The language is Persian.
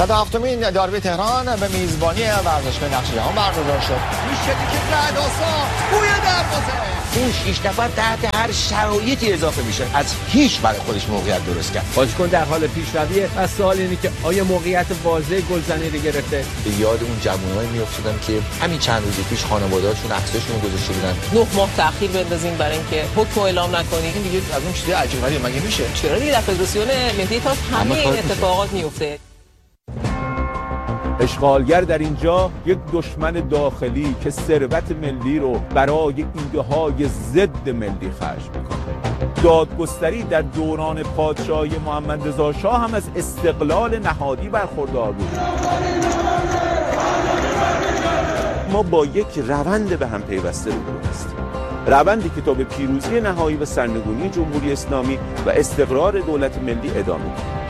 107مین داربی تهران به میزبانی ورزشگاه نقش جهان برگزار شد. میشه که رعدآسا بوی دروازه. اون 6 نفر تحت هر شرایطی اضافه میشه. از هیچ برای خودش موقعیت درست کرد. بازیکن در حال پیشرویه و سوال اینه که آیا موقعیت واضح گلزنی رو گرفته؟ به یاد اون جوونایی میافتادم که همین چند روز پیش خانواده‌هاشون عکساشون رو گذاشته بودن. 9 ماه تأخیر بندازیم برای اینکه حکم اعلام نکنی. این دیگه از اون چیز عجیب غریبه مگه میشه؟ چرا دیگه در فدراسیون ملی تا همه این اتفاقات میفته. اشغالگر در اینجا یک دشمن داخلی که ثروت ملی رو برای ایده‌های ضد ملی خرج میکنه. دادگستری در دوران پادشاهی محمد رضا شاه هم از استقلال نهادی برخوردار بود. ما با یک روند به هم پیوسته روبرو هستیم. روندی که تا به پیروزی نهایی و سرنگونی جمهوری اسلامی و استقرار دولت ملی ادامه می‌دهد.